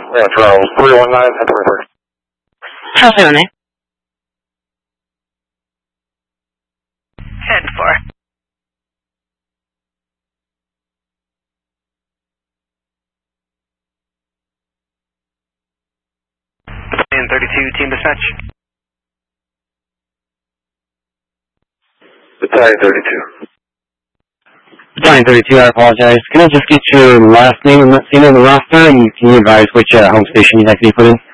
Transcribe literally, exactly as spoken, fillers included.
Yeah, Charles, three one nine, ten twenty-three. Charles three one nine. ten four. Battalion thirty-two, team dispatch. Battalion thirty-two. Battalion thirty-two, I apologize. Can I just get your last name and seen on the roster, and can you advise which uh, home station you'd like to be put in?